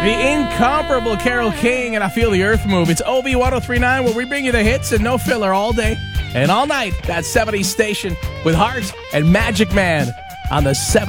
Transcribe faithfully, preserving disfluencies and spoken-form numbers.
The incomparable Carole King and I Feel the Earth Move. It's O B one oh three point nine where we bring you the hits and no filler all day and all night. That seventies station with Heart and Magic Man on the seventies.